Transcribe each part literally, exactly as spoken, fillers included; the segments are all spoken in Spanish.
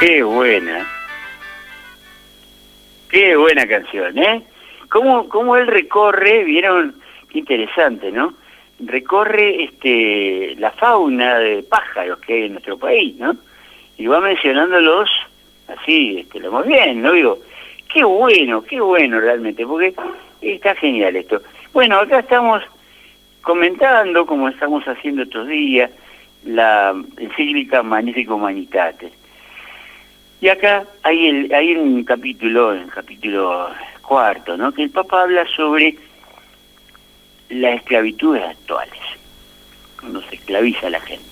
Qué buena. Qué buena canción, ¿eh? Cómo, cómo él recorre, vieron, qué interesante, ¿no? Recorre este la fauna de pájaros que hay en nuestro país, ¿no? Y va mencionándolos así, este, lo muy bien, ¿no? Digo, qué bueno, qué bueno realmente, porque está genial esto. Bueno, acá estamos comentando, como estamos haciendo estos días, la encíclica Magnificat Humanitatis. Y acá hay, el, hay un capítulo, el capítulo cuarto, ¿no? Que el Papa habla sobre las esclavitudes actuales, cuando se esclaviza a la gente.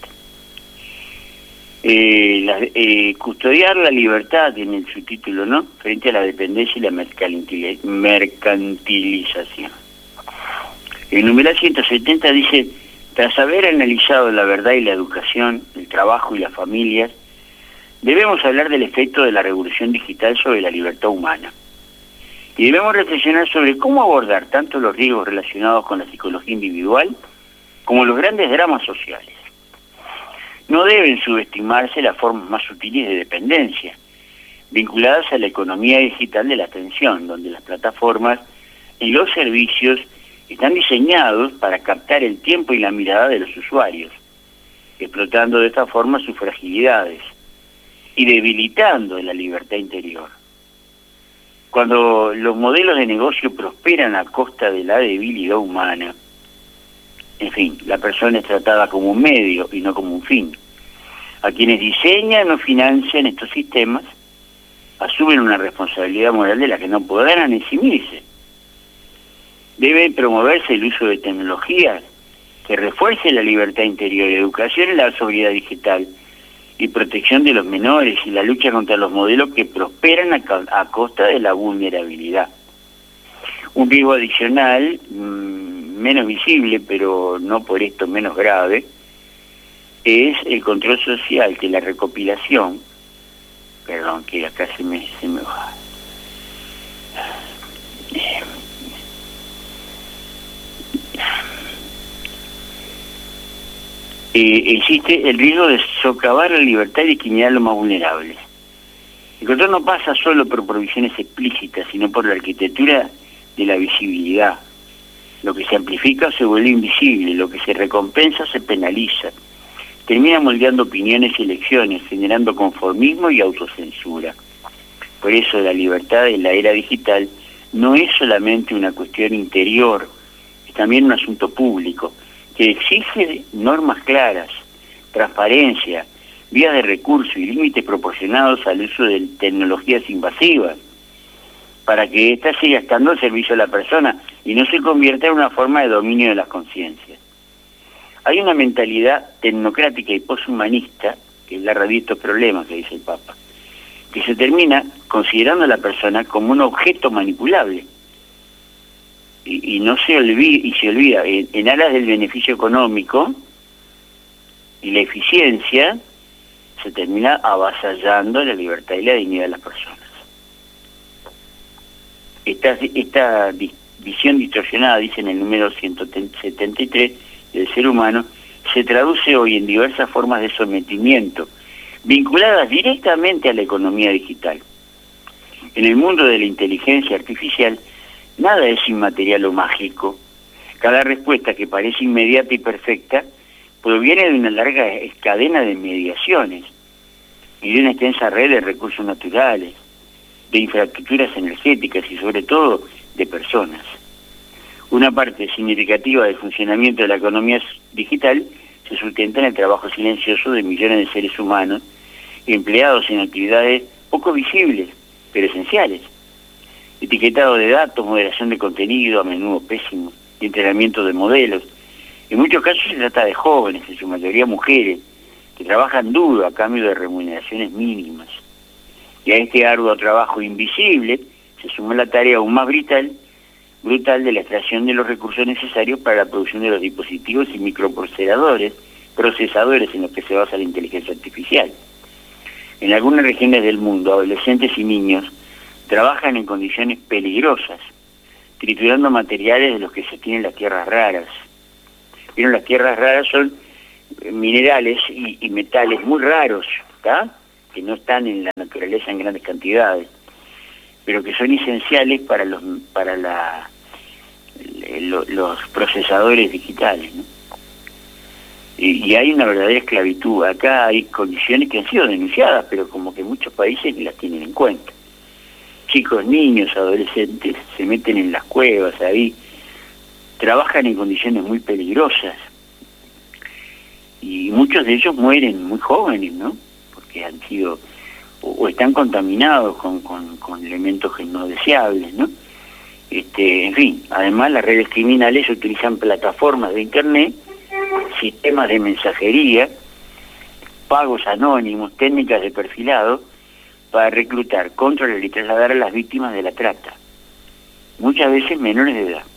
Eh, la, eh, custodiar la libertad, tiene el subtítulo, ¿no? Frente a la dependencia y la mercantilización. El numeral ciento setenta dice: tras haber analizado la verdad y la educación, el trabajo y las familias, debemos hablar del efecto de la revolución digital sobre la libertad humana. Y debemos reflexionar sobre cómo abordar tanto los riesgos relacionados con la psicología individual como los grandes dramas sociales. No deben subestimarse las formas más sutiles de dependencia, vinculadas a la economía digital de la atención, donde las plataformas y los servicios están diseñados para captar el tiempo y la mirada de los usuarios, explotando de esta forma sus fragilidades y debilitando la libertad interior. Cuando los modelos de negocio prosperan a costa de la debilidad humana, en fin, la persona es tratada como un medio y no como un fin. A quienes diseñan o financian estos sistemas asumen una responsabilidad moral de la que no podrán eximirse. Debe promoverse el uso de tecnologías que refuerce la libertad interior, educación en la sobriedad digital y protección de los menores y la lucha contra los modelos que prosperan a, a costa de la vulnerabilidad. Un riesgo adicional, mmm, menos visible, pero no por esto menos grave, es el control social, que la recopilación, perdón, que acá se me, se me va. Eh, existe el riesgo de socavar la libertad y dignidad de los más vulnerables. El control no pasa solo por provisiones explícitas, sino por la arquitectura de la visibilidad. Lo que se amplifica se vuelve invisible, lo que se recompensa se penaliza. Termina moldeando opiniones y elecciones, generando conformismo y autocensura. Por eso la libertad en la era digital no es solamente una cuestión interior, es también un asunto público, que exige normas claras, transparencia, vías de recurso y límites proporcionados al uso de tecnologías invasivas, para que ésta siga estando al servicio de la persona y no se convierta en una forma de dominio de las conciencias. Hay una mentalidad tecnocrática y poshumanista, que es la raíz de estos problemas que dice el Papa, que se termina considerando a la persona como un objeto manipulable. Y, y no se olvida, y se olvida, en, en aras del beneficio económico y la eficiencia, se termina avasallando la libertad y la dignidad de las personas. Esta, esta visión distorsionada, dice en el número ciento setenta y tres, del ser humano, se traduce hoy en diversas formas de sometimiento, vinculadas directamente a la economía digital. En el mundo de la inteligencia artificial, nada es inmaterial o mágico. Cada respuesta que parece inmediata y perfecta proviene de una larga cadena de mediaciones y de una extensa red de recursos naturales, de infraestructuras energéticas y sobre todo de personas. Una parte significativa del funcionamiento de la economía digital se sustenta en el trabajo silencioso de millones de seres humanos empleados en actividades poco visibles, pero esenciales. Etiquetado de datos, moderación de contenido, a menudo pésimo, y entrenamiento de modelos. En muchos casos se trata de jóvenes, en su mayoría mujeres, que trabajan duro a cambio de remuneraciones mínimas. Y a este arduo trabajo invisible se suma la tarea aún más brutal, brutal de la extracción de los recursos necesarios para la producción de los dispositivos y microprocesadores, procesadores en los que se basa la inteligencia artificial. En algunas regiones del mundo, adolescentes y niños trabajan en condiciones peligrosas, triturando materiales de los que se tienen las tierras raras. Pero las tierras raras son minerales y, y metales muy raros, ¿está? que no están en la naturaleza en grandes cantidades, pero que son esenciales para los para la lo, los procesadores digitales, ¿no? Y, y hay una verdadera esclavitud. Acá hay condiciones que han sido denunciadas, pero como que muchos países ni las tienen en cuenta. Chicos, niños, adolescentes se meten en las cuevas ahí, trabajan en condiciones muy peligrosas, y muchos de ellos mueren muy jóvenes, ¿no? Porque han sido o, o están contaminados con, con, con elementos no deseables, ¿no? Este, en fin, además las redes criminales utilizan plataformas de internet, sistemas de mensajería, pagos anónimos, técnicas de perfilado para reclutar, controlar y trasladar a las víctimas de la trata, muchas veces menores de edad.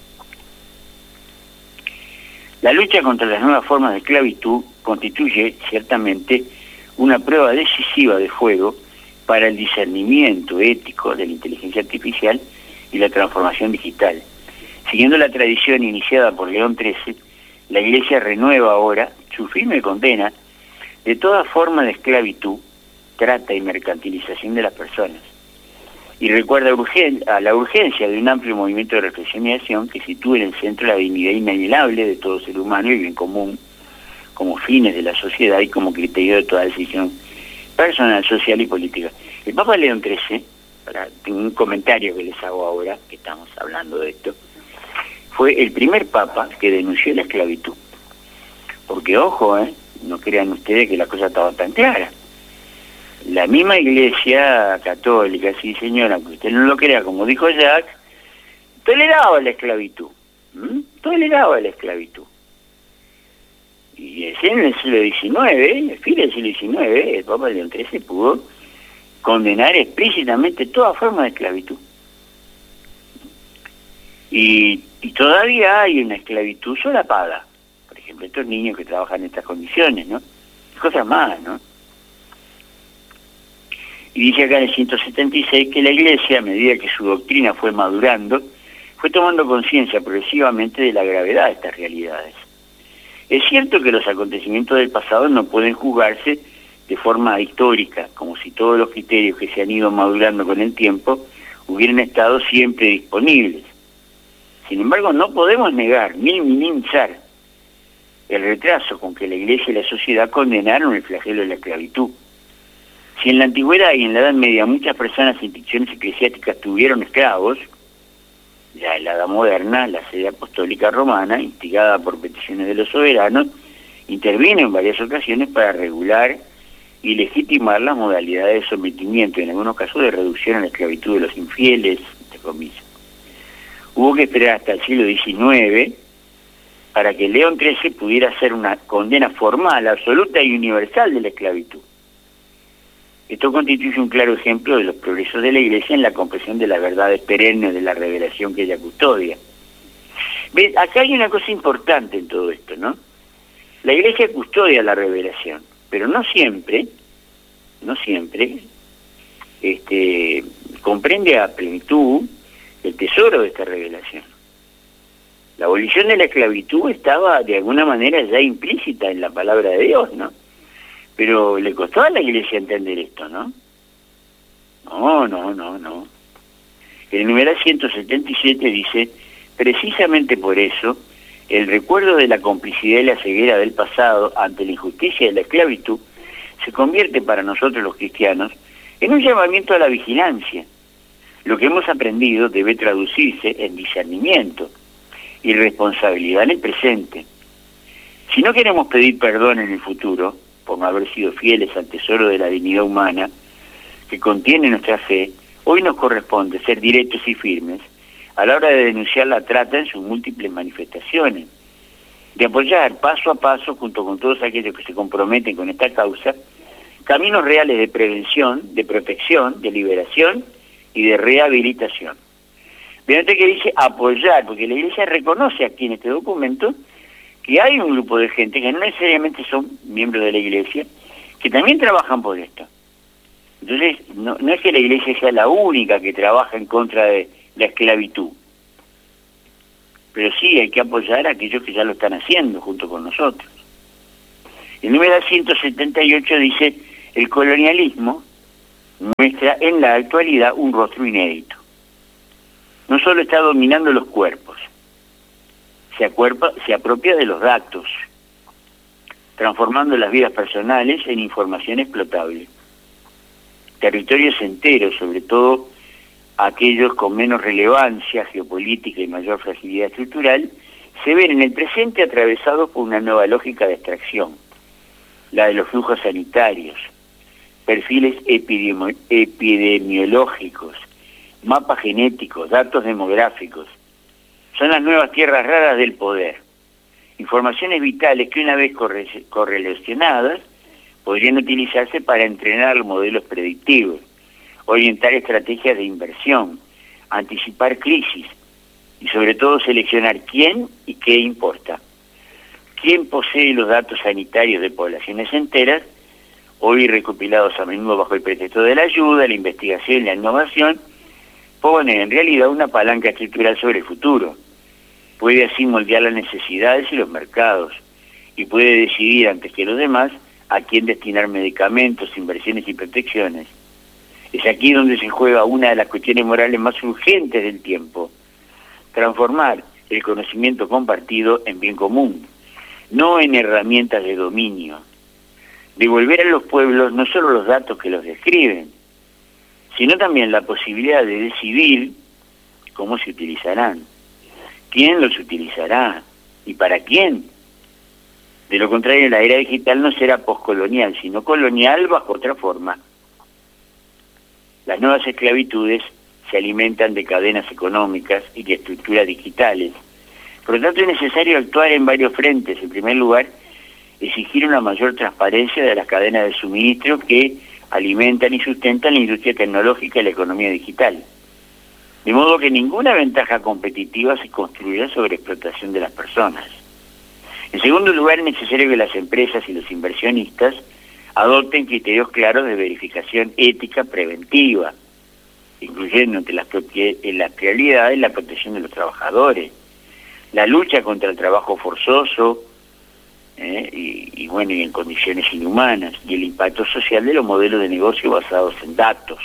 La lucha contra las nuevas formas de esclavitud constituye ciertamente una prueba decisiva de fuego para el discernimiento ético de la inteligencia artificial y la transformación digital. Siguiendo la tradición iniciada por León trece, la Iglesia renueva ahora su firme condena de toda forma de esclavitud, trata y mercantilización de las personas, y recuerda urgen, a la urgencia de un amplio movimiento de reflexión y acción que sitúe en el centro la dignidad inalienable de todo ser humano y el bien común como fines de la sociedad y como criterio de toda decisión personal, social y política. El Papa León trece, para un comentario que les hago ahora, que estamos hablando de esto, fue el primer Papa que denunció la esclavitud. Porque, ojo, ¿eh? no crean ustedes que la cosa estaba tan clara. La misma Iglesia católica, sí señora, aunque usted no lo crea, como dijo Jacques, toleraba la esclavitud, ¿Mm? toleraba la esclavitud. Y en el siglo diecinueve, en el fin del siglo diecinueve, el Papa León trece pudo condenar explícitamente toda forma de esclavitud. Y, y todavía hay una esclavitud solapada. Por ejemplo, estos niños que trabajan en estas condiciones, ¿no? Cosas más, ¿no? Y dice acá en el ciento setenta y seis que la Iglesia, a medida que su doctrina fue madurando, fue tomando conciencia progresivamente de la gravedad de estas realidades. Es cierto que los acontecimientos del pasado no pueden juzgarse de forma histórica, como si todos los criterios que se han ido madurando con el tiempo hubieran estado siempre disponibles. Sin embargo, no podemos negar ni minimizar el retraso con que la Iglesia y la sociedad condenaron el flagelo de la esclavitud. Si en la antigüedad y en la Edad Media muchas personas e instituciones eclesiásticas tuvieron esclavos, ya en la Edad Moderna, la sede apostólica romana, instigada por peticiones de los soberanos, intervino en varias ocasiones para regular y legitimar las modalidades de sometimiento, y en algunos casos de reducción a la esclavitud de los infieles, entre comillas. Hubo que esperar hasta el siglo diecinueve para que León trece pudiera hacer una condena formal, absoluta y universal de la esclavitud. Esto constituye un claro ejemplo de los progresos de la Iglesia en la comprensión de las verdades perennes de la revelación que ella custodia. ¿Ves? Acá hay una cosa importante en todo esto, ¿no? La Iglesia custodia la revelación, pero no siempre, no siempre, este, comprende a plenitud el tesoro de esta revelación. La abolición de la esclavitud estaba de alguna manera ya implícita en la palabra de Dios, ¿no? Pero le costó a la Iglesia entender esto, ¿no? No, no, no, no. El numeral ciento setenta y siete dice, precisamente por eso, el recuerdo de la complicidad y la ceguera del pasado ante la injusticia de la esclavitud se convierte para nosotros los cristianos en un llamamiento a la vigilancia. Lo que hemos aprendido debe traducirse en discernimiento y responsabilidad en el presente. Si no queremos pedir perdón en el futuro, por no haber sido fieles al tesoro de la dignidad humana que contiene nuestra fe, hoy nos corresponde ser directos y firmes a la hora de denunciar la trata en sus múltiples manifestaciones, de apoyar paso a paso, junto con todos aquellos que se comprometen con esta causa, caminos reales de prevención, de protección, de liberación y de rehabilitación. Fíjate que dice apoyar, porque la Iglesia reconoce aquí en este documento que hay un grupo de gente que no necesariamente son miembros de la Iglesia, que también trabajan por esto. Entonces, no, no es que la Iglesia sea la única que trabaja en contra de la esclavitud, pero sí hay que apoyar a aquellos que ya lo están haciendo junto con nosotros. El número ciento setenta y ocho dice, El colonialismo muestra en la actualidad un rostro inédito. No solo está dominando los cuerpos, se, acuerpa, se apropia de los datos, transformando las vidas personales en información explotable. Territorios enteros, sobre todo aquellos con menos relevancia geopolítica y mayor fragilidad estructural, se ven en el presente atravesados por una nueva lógica de extracción, la de los flujos sanitarios, perfiles epidemi- epidemiológicos, mapas genéticos, datos demográficos. Son las nuevas tierras raras del poder. Informaciones vitales que una vez corre correlacionadas podrían utilizarse para entrenar modelos predictivos, orientar estrategias de inversión, anticipar crisis y sobre todo seleccionar quién y qué importa. ¿Quién posee los datos sanitarios de poblaciones enteras, hoy recopilados a menudo bajo el pretexto de la ayuda, la investigación y la innovación, pone en realidad una palanca estructural sobre el futuro? Puede así moldear las necesidades y los mercados, y puede decidir antes que los demás a quién destinar medicamentos, inversiones y protecciones. Es aquí donde se juega una de las cuestiones morales más urgentes del tiempo: transformar el conocimiento compartido en bien común, no en herramientas de dominio. Devolver a los pueblos no solo los datos que los describen, sino también la posibilidad de decidir cómo se utilizarán, quién los utilizará y para quién. De lo contrario, la era digital no será poscolonial, sino colonial bajo otra forma. Las nuevas esclavitudes se alimentan de cadenas económicas y de estructuras digitales. Por lo tanto, es necesario actuar en varios frentes. En primer lugar, exigir una mayor transparencia de las cadenas de suministro que alimentan y sustentan la industria tecnológica y la economía digital. De modo que ninguna ventaja competitiva se construirá sobre explotación de las personas. En segundo lugar, es necesario que las empresas y los inversionistas adopten criterios claros de verificación ética preventiva, incluyendo entre las, las prioridades la protección de los trabajadores, la lucha contra el trabajo forzoso, eh, y, y bueno, y en condiciones inhumanas, y el impacto social de los modelos de negocio basados en datos.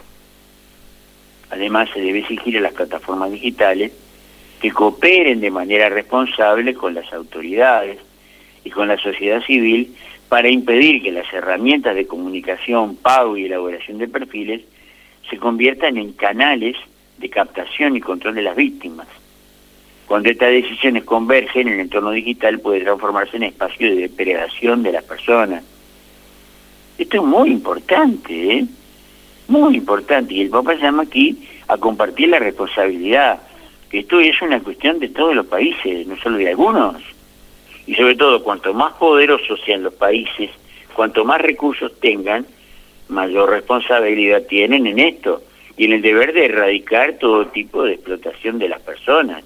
Además, se debe exigir a las plataformas digitales que cooperen de manera responsable con las autoridades y con la sociedad civil para impedir que las herramientas de comunicación, pago y elaboración de perfiles se conviertan en canales de captación y control de las víctimas. Cuando estas decisiones convergen, el entorno digital puede transformarse en espacio de depredación de las personas. Esto es muy importante, ¿eh? Muy importante. Y el Papa llama aquí a compartir la responsabilidad, que esto es una cuestión de todos los países, no solo de algunos. Y sobre todo, cuanto más poderosos sean los países, cuanto más recursos tengan, mayor responsabilidad tienen en esto y en el deber de erradicar todo tipo de explotación de las personas.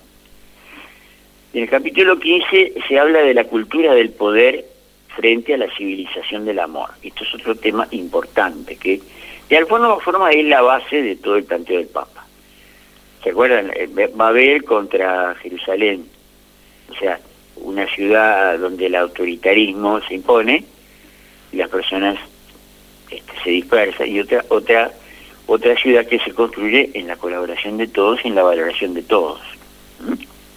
En el capítulo quince se habla de la cultura del poder frente a la civilización del amor. Esto es otro tema importante, que de alguna forma es la base de todo el planteo del Papa. ¿Se acuerdan? Babel contra Jerusalén. O sea, una ciudad donde el autoritarismo se impone y las personas este, se dispersan, y otra otra otra ciudad que se construye en la colaboración de todos y en la valoración de todos. ¿Mm?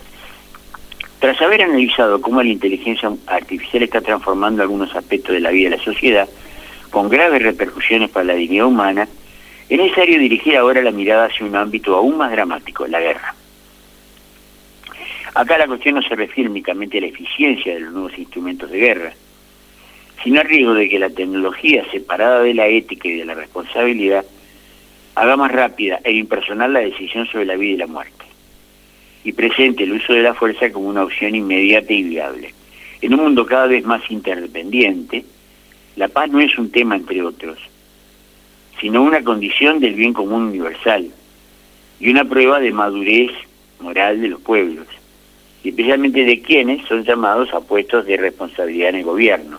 Tras haber analizado cómo la inteligencia artificial está transformando algunos aspectos de la vida de la sociedad, con graves repercusiones para la dignidad humana, es necesario dirigir ahora la mirada hacia un ámbito aún más dramático: la guerra. Acá la cuestión no se refiere únicamente a la eficiencia de los nuevos instrumentos de guerra, sino al riesgo de que la tecnología, separada de la ética y de la responsabilidad, haga más rápida e impersonal la decisión sobre la vida y la muerte, y presente el uso de la fuerza como una opción inmediata y viable. En un mundo cada vez más interdependiente, la paz no es un tema entre otros, sino una condición del bien común universal y una prueba de madurez moral de los pueblos, y especialmente de quienes son llamados a puestos de responsabilidad en el gobierno.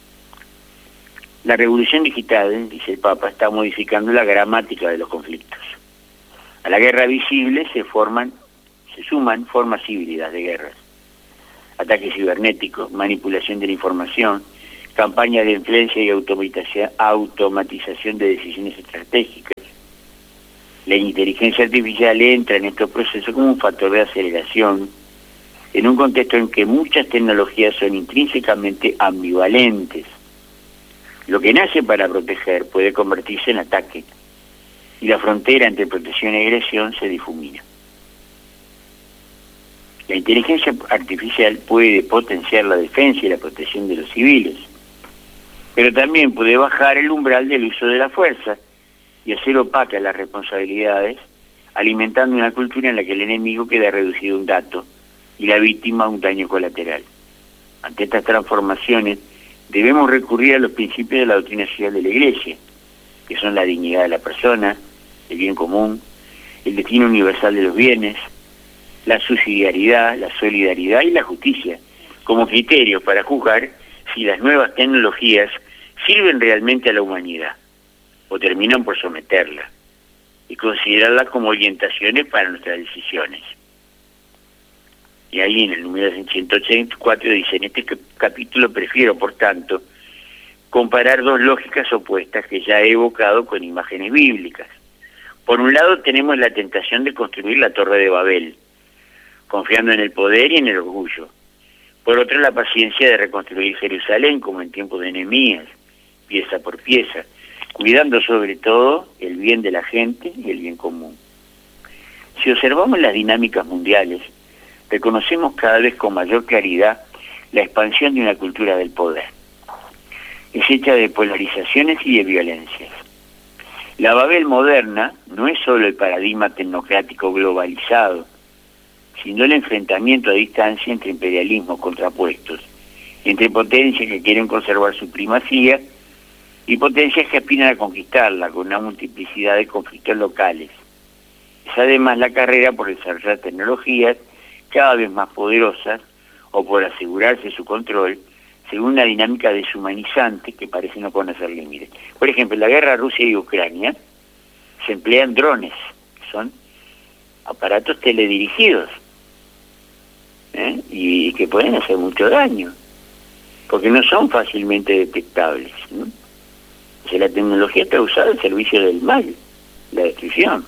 La revolución digital, dice el Papa, está modificando la gramática de los conflictos. A la guerra visible se forman, se suman formas híbridas de guerras: ataques cibernéticos, manipulación de la información, campañas de influencia y automatización, automatización de decisiones estratégicas. La inteligencia artificial entra en estos procesos como un factor de aceleración, en un contexto en que muchas tecnologías son intrínsecamente ambivalentes. Lo que nace para proteger puede convertirse en ataque, y la frontera entre protección y agresión se difumina. La inteligencia artificial puede potenciar la defensa y la protección de los civiles, pero también puede bajar el umbral del uso de la fuerza y hacer opacas las responsabilidades, alimentando una cultura en la que el enemigo queda reducido a un dato y la víctima a un daño colateral. Ante estas transformaciones, debemos recurrir a los principios de la doctrina social de la Iglesia, que son la dignidad de la persona, el bien común, el destino universal de los bienes, la subsidiariedad, la solidaridad y la justicia, como criterios para juzgar si las nuevas tecnologías sirven realmente a la humanidad o terminan por someterla, y considerarlas como orientaciones para nuestras decisiones. Y ahí en el número ciento ochenta y cuatro dice: en este capítulo prefiero, por tanto, comparar dos lógicas opuestas que ya he evocado con imágenes bíblicas. Por un lado tenemos la tentación de construir la Torre de Babel, confiando en el poder y en el orgullo. Por otro, la paciencia de reconstruir Jerusalén, como en tiempos de Nehemías, pieza por pieza, cuidando sobre todo el bien de la gente y el bien común. Si observamos las dinámicas mundiales, reconocemos cada vez con mayor claridad la expansión de una cultura del poder. Es hecha de polarizaciones y de violencias. La Babel moderna no es solo el paradigma tecnocrático globalizado, sino el enfrentamiento a distancia entre imperialismos contrapuestos, entre potencias que quieren conservar su primacía y potencias que aspiran a conquistarla con una multiplicidad de conflictos locales. Es además la carrera por desarrollar tecnologías cada vez más poderosas o por asegurarse su control según una dinámica deshumanizante que parece no conocer límites. Por ejemplo, en la guerra Rusia y Ucrania se emplean drones, que son aparatos teledirigidos, ¿eh? y, y que pueden hacer mucho daño, porque no son fácilmente detectables, ¿no? O sea, la tecnología está usada al servicio del mal, la destrucción.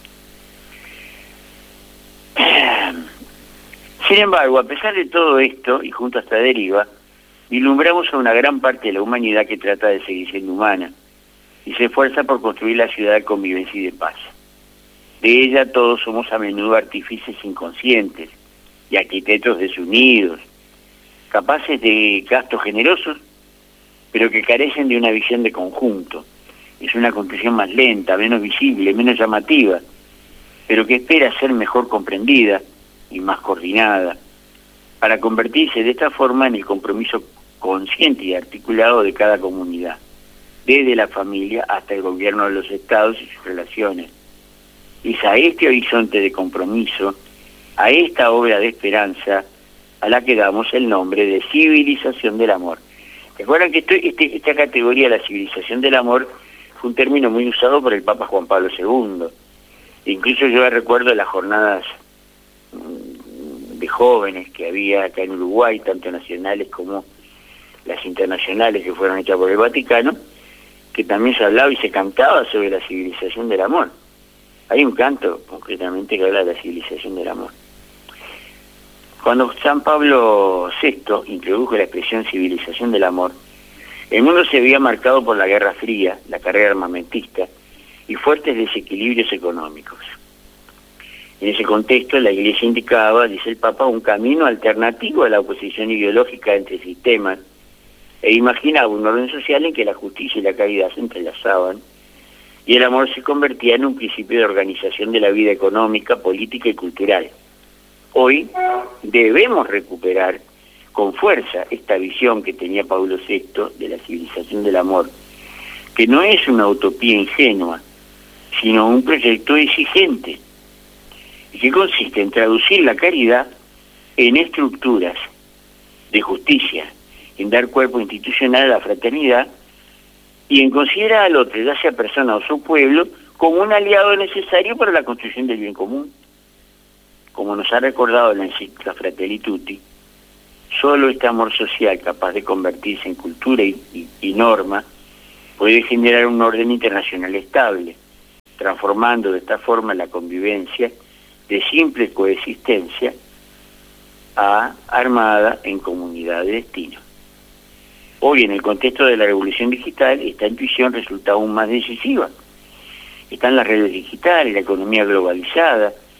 Sin embargo, a pesar de todo esto, y junto a esta deriva, vislumbramos a una gran parte de la humanidad que trata de seguir siendo humana y se esfuerza por construir la ciudad de convivencia y de paz. De ella todos somos a menudo artífices inconscientes y arquitectos desunidos, capaces de gastos generosos, pero que carecen de una visión de conjunto. Es una construcción más lenta, menos visible, menos llamativa, pero que espera ser mejor comprendida y más coordinada, para convertirse de esta forma en el compromiso consciente y articulado de cada comunidad, desde la familia hasta el gobierno de los estados y sus relaciones. Es a este horizonte de compromiso, a esta obra de esperanza, a la que damos el nombre de civilización del amor. ¿Recuerdan que esto, este, esta categoría, la civilización del amor, fue un término muy usado por el Papa Juan Pablo segundo? Incluso yo recuerdo las jornadas de jóvenes que había acá en Uruguay, tanto nacionales como las internacionales que fueron hechas por el Vaticano, que también se hablaba y se cantaba sobre la civilización del amor. Hay un canto concretamente que habla de la civilización del amor. Cuando San Pablo sexto introdujo la expresión civilización del amor, el mundo se había marcado por la Guerra Fría, la carrera armamentista y fuertes desequilibrios económicos. En ese contexto, la Iglesia indicaba, dice el Papa, un camino alternativo a la oposición ideológica entre sistemas e imaginaba un orden social en que la justicia y la caridad se entrelazaban y el amor se convertía en un principio de organización de la vida económica, política y cultural. Hoy debemos recuperar con fuerza esta visión que tenía Pablo sexto de la civilización del amor, que no es una utopía ingenua, sino un proyecto exigente, y que consiste en traducir la caridad en estructuras de justicia, en dar cuerpo institucional a la fraternidad y en considerar al otro, ya sea persona o su pueblo, como un aliado necesario para la construcción del bien común. Como nos ha recordado la encíclica Fratelli Tutti, Solo este amor social, capaz de convertirse en cultura y, y, y norma, puede generar un orden internacional estable, transformando de esta forma la convivencia de simple coexistencia a armada en comunidad de destino. Hoy, en el contexto de la revolución digital, esta intuición resulta aún más decisiva. Están las redes digitales, la economía globalizada,